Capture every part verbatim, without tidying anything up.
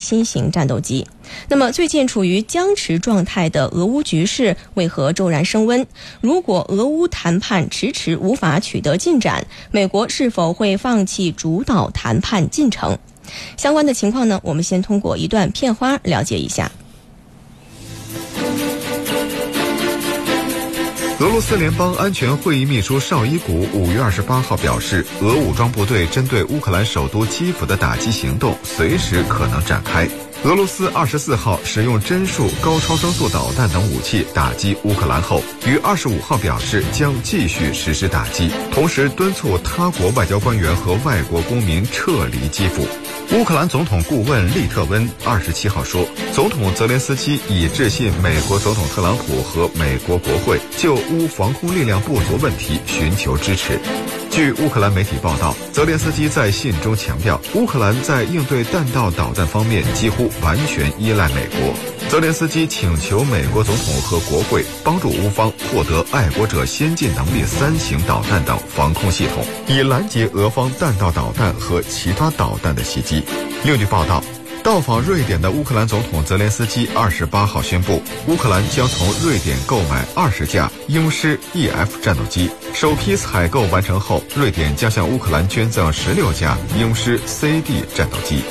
新型战斗机。那么最近处于僵持状态的俄乌局势为何骤然升温？如果俄乌谈判迟迟无法取得进展，美国是否会放弃主导谈判进程？相关的情况呢，我们先通过一段片花了解一下。 俄罗斯联邦安全会议秘书绍伊古五月二十八号表示，俄武装部队针对乌克兰首都基辅的打击行动随时可能展开。俄罗斯二十四号使用针数高超声速导弹等武器打击乌克兰后，于二十五号表示将继续实施打击，同时敦促他国外交官员和外国公民撤离基辅。乌克兰总统顾问利特温二十七号说，总统泽连斯基已致信美国总统特朗普和美国国会，就乌防空力量不足问题寻求支持。据乌克兰媒体报道，泽连斯基在信中强调，乌克兰在应对弹道导弹方面几乎完全依赖美国。泽连斯基请求美国总统和国会帮助乌方获得爱国者先进能力三型导弹等防空系统，以拦截俄方弹道导弹和其他导弹的袭击。另据报道，到访瑞典的乌克兰总统泽连斯基二十八号宣布，乌克兰将从瑞典购买二十架鹰狮 E F 战斗机。首批采购完成后，瑞典将向乌克兰捐赠十六架鹰狮 C D 战斗机。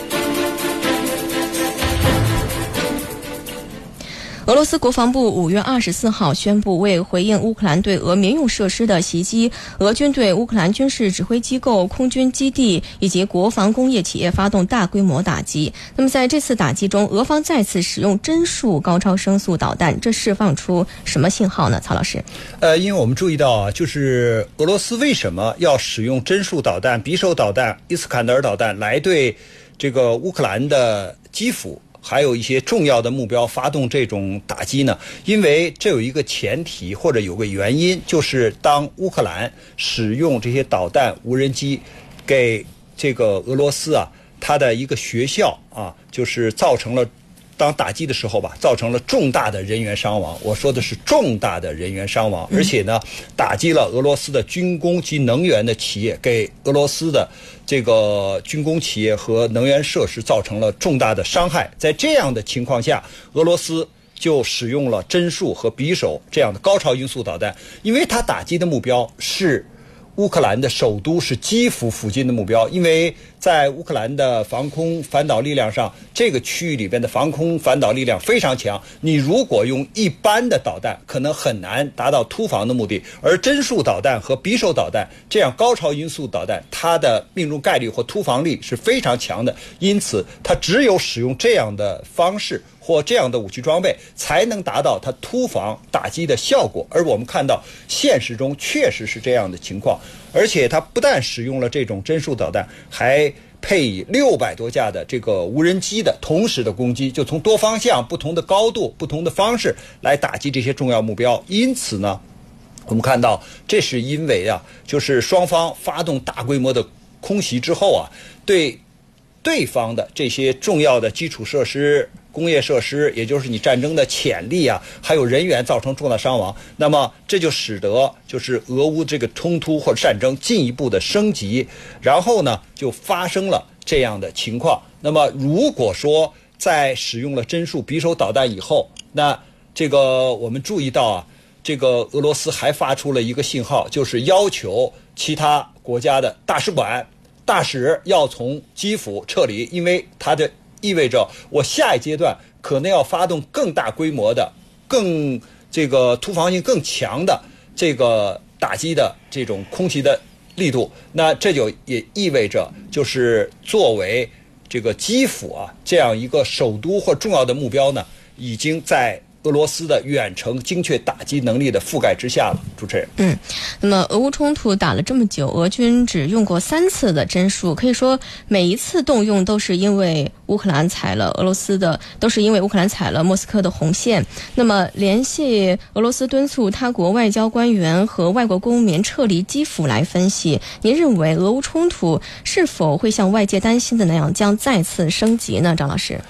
俄罗斯国防部五月二十四号宣布，为回应乌克兰对俄民用设施的袭击，俄军对乌克兰军事指挥机构、空军基地以及国防工业企业发动大规模打击。那么在这次打击中，俄方再次使用针数高超声速导弹，这释放出什么信号呢？曹老师， 呃，因为我们注意到啊，就是俄罗斯为什么要使用针数导弹、匕首导弹、伊斯坎德尔导弹来对这个乌克兰的基辅还有一些重要的目标发动这种打击呢？因为这有一个前提或者有个原因，就是当乌克兰使用这些导弹无人机给这个俄罗斯啊，它的一个学校啊，就是造成了当打击的时候吧，造成了重大的人员伤亡。我说的是重大的人员伤亡，而且呢，打击了俄罗斯的军工及能源的企业，给俄罗斯的这个军工企业和能源设施造成了重大的伤害。在这样的情况下，俄罗斯就使用了针数和匕首这样的高超音速导弹，因为它打击的目标是乌克兰的首都，是基辅附近的目标。因为在乌克兰的防空反导力量上，这个区域里边的防空反导力量非常强，你如果用一般的导弹可能很难达到突防的目的，而针数导弹和匕首导弹这样高超音速导弹，它的命中概率或突防力是非常强的，因此它只有使用这样的方式或这样的武器装备才能达到它突防打击的效果。而我们看到现实中确实是这样的情况，而且它不但使用了这种针数导弹，还配以六百多架的这个无人机的同时的攻击，就从多方向、不同的高度、不同的方式来打击这些重要目标。因此呢，我们看到这是因为啊，就是双方发动大规模的空袭之后啊，对对方的这些重要的基础设施、工业设施，也就是你战争的潜力啊，还有人员造成重大伤亡。那么这就使得就是俄乌这个冲突或者战争进一步的升级，然后呢就发生了这样的情况。那么如果说在使用了针数匕首导弹以后，那这个我们注意到啊，这个俄罗斯还发出了一个信号，就是要求其他国家的大使馆、大使要从基辅撤离，因为它的意味着我下一阶段可能要发动更大规模的、更这个突防性更强的这个打击的这种空袭的力度。那这就也意味着，就是作为这个基辅啊这样一个首都或重要的目标呢，已经在俄罗斯的远程精确打击能力的覆盖之下了。主持人， 嗯，那么俄乌冲突打了这么久，俄军只用过三次的针数，可以说每一次动用都是因为乌克兰踩了俄罗斯的，都是因为乌克兰踩了莫斯科的红线。那么联系俄罗斯敦促他国外交官员和外国公民撤离基辅来分析，您认为俄乌冲突是否会像外界担心的那样将再次升级呢？张老师？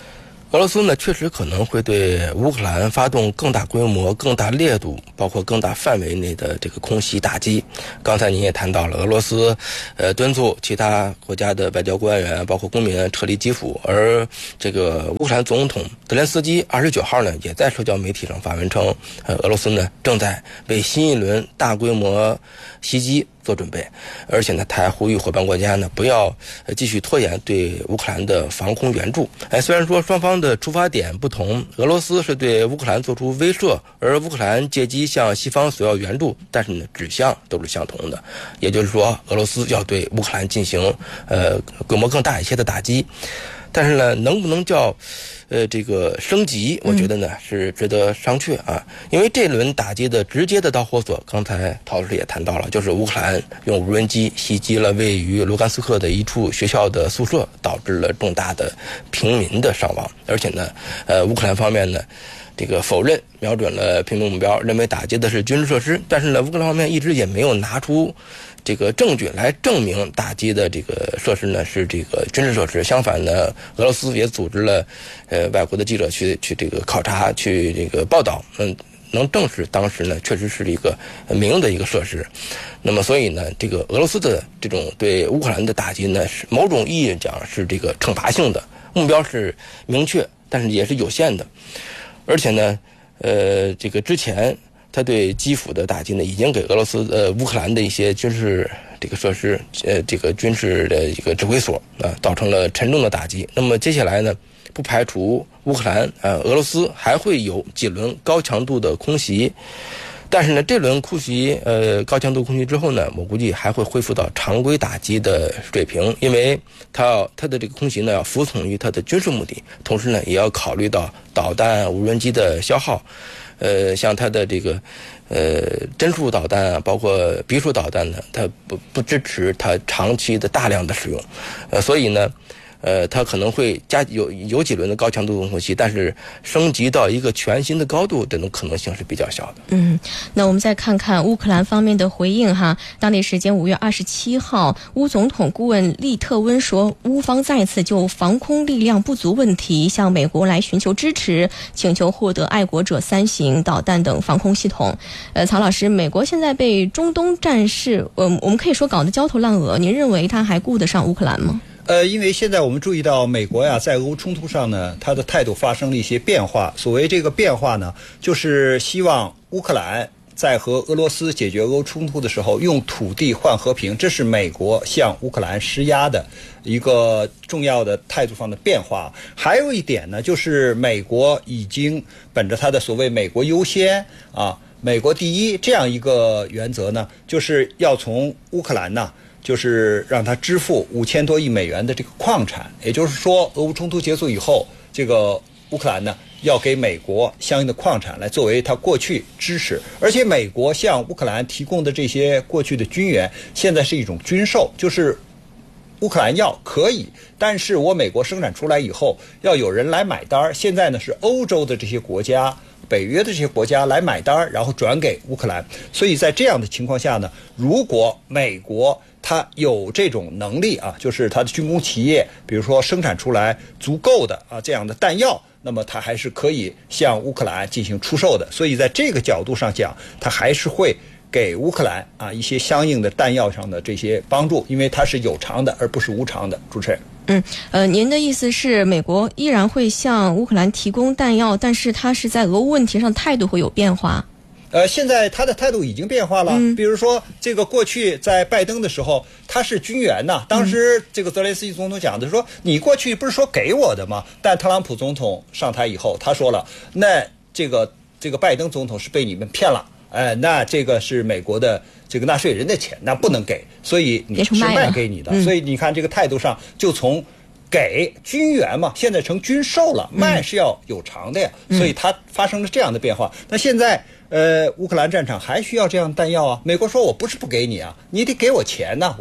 俄罗斯呢，确实可能会对乌克兰发动更大规模、更大烈度，包括更大范围内的这个空袭打击。刚才您也谈到了，俄罗斯呃敦促其他国家的外交官员，包括公民撤离基辅，而这个乌克兰总统泽连斯基二十九号呢，也在社交媒体上发文称，呃，俄罗斯呢正在为新一轮大规模袭击做准备，而且呢，他还呼吁伙伴国家呢不要继续拖延对乌克兰的防空援助。哎，虽然说双方的出发点不同，俄罗斯是对乌克兰做出威慑，而乌克兰借机向西方索要援助，但是呢，指向都是相同的，也就是说，俄罗斯要对乌克兰进行呃规模更大一些的打击。但是呢，能不能叫呃这个升级，我觉得呢是值得商榷啊。因为这轮打击的直接的导火索，刚才陶老师也谈到了，就是乌克兰用无人机袭击了位于卢甘斯克的一处学校的宿舍，导致了重大的平民的伤亡。而且呢，呃，乌克兰方面呢，这个否认瞄准了平民目标，认为打击的是军事设施。但是呢，乌克兰方面一直也没有拿出这个证据来证明打击的这个设施呢是这个军事设施。相反呢，俄罗斯也组织了呃外国的记者去去这个考察，去这个报道，嗯，能证实当时呢确实是一个民用的一个设施。那么所以呢，这个俄罗斯的这种对乌克兰的打击呢，是某种意义讲是这个惩罚性的，目标是明确，但是也是有限的。而且呢，呃，这个之前他对基辅的打击呢，已经给俄罗斯呃乌克兰的一些军事这个设施呃这个军事的一个指挥所啊、呃，造成了沉重的打击。那么接下来呢，不排除乌克兰呃俄罗斯还会有几轮高强度的空袭。但是呢，这轮空袭，呃，高强度空袭之后呢，我估计还会恢复到常规打击的水平，因为它要它的这个空袭呢，要服从于它的军事目的，同时呢，也要考虑到导弹、无人机的消耗，呃，像它的这个呃针数导弹啊，包括匕首导弹呢，它不不支持它长期的大量的使用，呃，所以呢。呃，它可能会加有有几轮的高强度空袭，但是升级到一个全新的高度，这种可能性是比较小的。 嗯，那我们再看看乌克兰方面的回应哈。当地时间五月二十七号，乌总统顾问利特温说，乌方再次就防空力量不足问题向美国来寻求支持，请求获得爱国者三型导弹等防空系统。呃，曹老师，美国现在被中东战事，呃，我们可以说搞得焦头烂额，您认为他还顾得上乌克兰吗？ 呃，因为现在我们注意到美国呀，在俄乌冲突上呢，它的态度发生了一些变化。所谓这个变化呢，就是希望乌克兰在和俄罗斯解决俄乌冲突的时候，用土地换和平，这是美国向乌克兰施压的一个重要的态度上的变化。还有一点呢，就是美国已经本着它的所谓“美国优先”啊，“美国第一”这样一个原则呢，就是要从乌克兰呢。就是让他支付五千多亿美元的这个矿产，也就是说，俄乌冲突结束以后，这个乌克兰呢要给美国相应的矿产来作为他过去支持，而且美国向乌克兰提供的这些过去的军援，现在是一种军售，就是乌克兰要可以，但是我美国生产出来以后要有人来买单。现在呢是欧洲的这些国家。北约的这些国家来买单，然后转给乌克兰。所以在这样的情况下呢，如果美国它有这种能力啊，就是它的军工企业，比如说生产出来足够的啊这样的弹药，那么它还是可以向乌克兰进行出售的。所以在这个角度上讲，它还是会给乌克兰啊一些相应的弹药上的这些帮助，因为它是有偿的，而不是无偿的。主持人。 嗯，呃，您的意思是美国依然会向乌克兰提供弹药，但是它是在俄乌问题上态度会有变化？ 呃，现在他的态度已经变化了。嗯，比如说这个过去在拜登的时候，他是军援呐。当时这个泽连斯基总统讲的说，你过去不是说给我的吗？但特朗普总统上台以后，他说了，那这个这个拜登总统是被你们骗了。呃，那这个是美国的这个纳税人的钱，那不能给，所以你是卖给你的。嗯、所以你看这个态度上，就从给军援嘛，现在成军售了，卖是要有偿的呀，嗯、所以它发生了这样的变化。那现在呃，乌克兰战场还需要这样弹药啊？美国说我不是不给你啊，你得给我钱呢、啊，我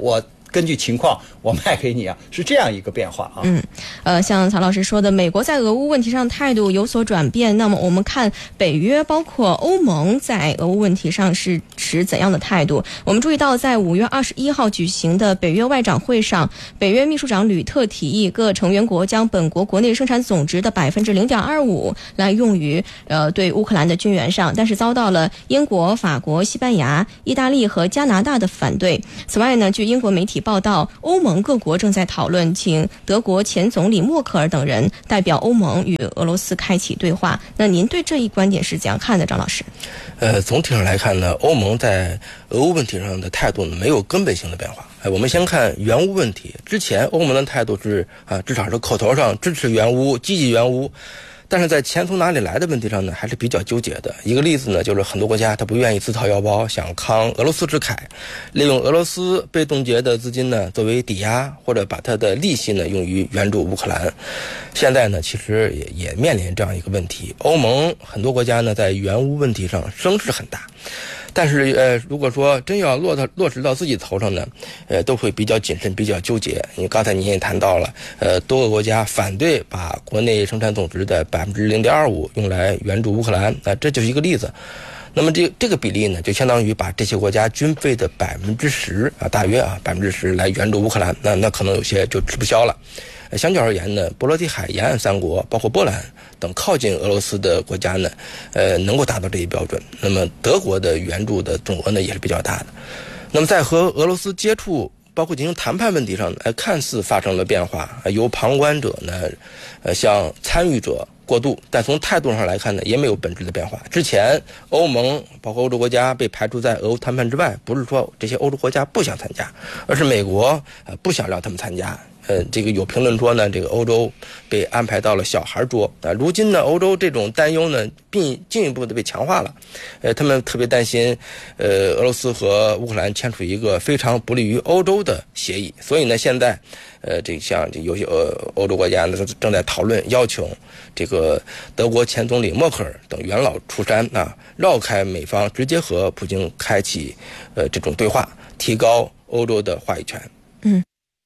根据情况我卖给你啊，是这样一个变化啊。 嗯，呃，像曹老师说的，美国在俄乌问题上态度有所转变，那么我们看北约包括欧盟在俄乌问题上是持怎样的态度？我们注意到，在五月二十一号举行的北约外长会上，北约秘书长吕特提议各成员国将本国国内生产总值的百分之零点二五来用于呃对乌克兰的军援上，但是遭到了英国、法国、西班牙、意大利和加拿大的反对。此外呢，据英国媒体报道，欧盟各国正在讨论请德国前总理默克尔等人代表欧盟与俄罗斯开启对话。那您对这一观点是怎样看的，张老师？ 呃，总体上来看呢，欧盟在俄乌问题上的态度呢没有根本性的变化。哎，我们先看援乌问题，之前欧盟的态度是啊，至少是口头上支持援乌、积极援乌。但是在钱从哪里来的问题上呢，还是比较纠结的。一个例子呢，就是很多国家他不愿意自掏腰包，想慷俄罗斯之慨，利用俄罗斯被冻结的资金呢作为抵押，或者把它的利息呢用于援助乌克兰。现在呢，其实也也面临这样一个问题，欧盟很多国家呢在援乌问题上声势很大。但是，呃，如果说真要落到落实到自己头上呢，呃，都会比较谨慎，比较纠结。因为刚才您也谈到了，呃，多个国家反对把国内生产总值的百分之零点二五用来援助乌克兰，那、呃、这就是一个例子。那么这这个比例呢，就相当于把这些国家军费的百分之十啊，大约啊百分之十来援助乌克兰，那那可能有些就吃不消了。呃，相较而言呢，波罗的海沿岸三国，包括波兰等靠近俄罗斯的国家呢，呃，能够达到这一标准。那么德国的援助的总额呢也是比较大的。那么在和俄罗斯接触，包括进行谈判问题上，呃，看似发生了变化，呃、由旁观者呢，呃，向参与者过渡，但从态度上来看呢，也没有本质的变化。之前欧盟包括欧洲国家被排除在俄乌谈判之外，不是说这些欧洲国家不想参加，而是美国呃不想让他们参加。呃，这个有评论说呢，这个欧洲被安排到了小孩桌啊。如今呢，欧洲这种担忧呢，并进一步的被强化了。呃，他们特别担心，呃，俄罗斯和乌克兰签署一个非常不利于欧洲的协议。所以呢，现在，呃，这像有些呃欧洲国家呢正在讨论要求这个德国前总理默克尔等元老出山啊，绕开美方，直接和普京开启呃这种对话，提高欧洲的话语权。 嗯。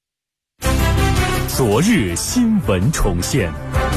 昨日新闻重现。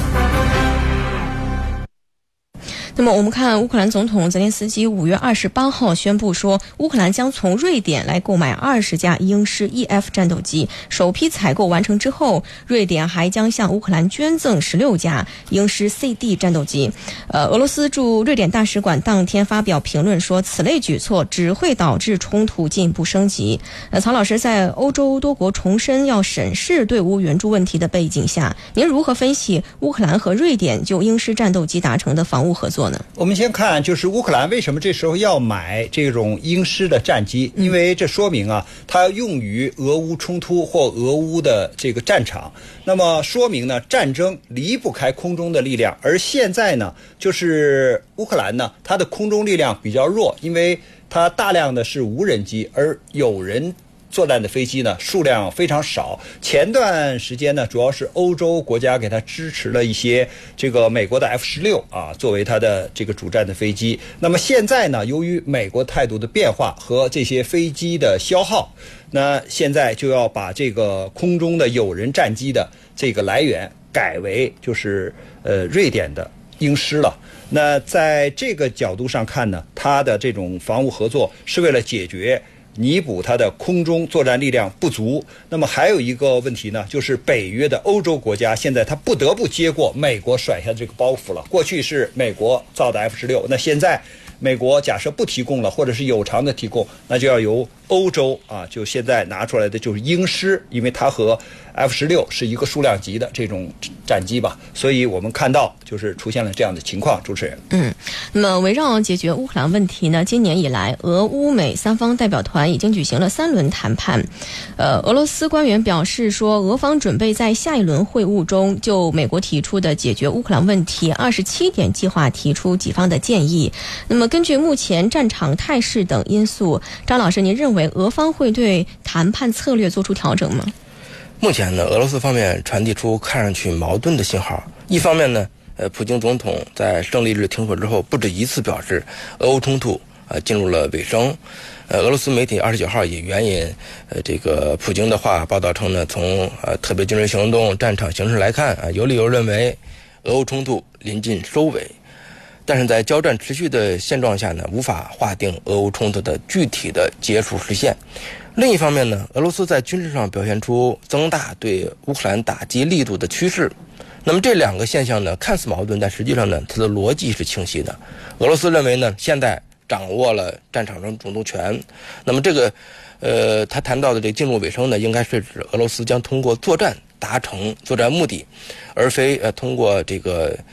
那么我们看乌克兰总统泽连斯基五月二十八号宣布说，乌克兰将从瑞典来购买二十架鹰狮 E F 战斗机。首批采购完成之后，瑞典还将向乌克兰捐赠十六架鹰狮 C D 战斗机。呃，俄罗斯驻瑞典大使馆当天发表评论说，此类举措只会导致冲突进一步升级。呃，曹老师，在欧洲多国重申要审视对乌援助问题的背景下，您如何分析乌克兰和瑞典就鹰狮战斗机达成的防务合作？ 我们先看，就是乌克兰为什么这时候要买这种鹰狮的战机？因为这说明啊，它用于俄乌冲突或俄乌的这个战场。那么说明呢，战争离不开空中的力量。而现在呢，就是乌克兰呢，它的空中力量比较弱，因为它大量的是无人机，而有人作战的飞机呢数量非常少。前段时间呢，主要是欧洲国家给它支持了一些这个美国的 F 十六 啊，作为它的这个主战的飞机。那么现在呢，由于美国态度的变化和这些飞机的消耗，那现在就要把这个空中的有人战机的这个来源改为就是呃瑞典的鹰狮了。那在这个角度上看呢，它的这种防务合作是为了解决弥补它的空中作战力量不足。那么还有一个问题呢，就是北约的欧洲国家现在它不得不接过美国甩下这个包袱了。过去是美国造的 F 十六， 那现在美国假设不提供了，或者是有偿的提供，那就要由欧洲啊，就现在拿出来的就是鹰狮，因为它和 F 十六 是一个数量级的这种战机吧，所以我们看到就是出现了这样的情况。主持人， 嗯，那么围绕解决乌克兰问题呢，今年以来，俄乌美三方代表团已经举行了三轮谈判。呃，俄罗斯官员表示说，俄方准备在下一轮会晤中就美国提出的解决乌克兰问题二十七点计划提出己方的建议。那么根据目前战场态势等因素，张老师，您认为俄方会对谈判策略做出调整吗？ 目前呢，俄罗斯方面传递出看上去矛盾的信号。一方面呢，呃，普京总统在胜利日停火之后不止一次表示，俄乌冲突啊、 呃进入了尾声。呃，俄罗斯媒体二十九号以援引呃这个普京的话报道称呢，从呃特别军事行动战场形势来看啊，有理由认为俄乌冲突临近收尾。但是在交战持续的现状下呢，无法划定俄乌冲突的具体的结束时限。另一方面呢，俄罗斯在军事上表现出增大对乌克兰打击力度的趋势。那么这两个现象呢，看似矛盾，但实际上呢，它的逻辑是清晰的。俄罗斯认为呢，现在掌握了战场上主动权。那么这个，呃，他谈到的这进入尾声呢，应该是指俄罗斯将通过作战达成作战目的，而非呃通过这个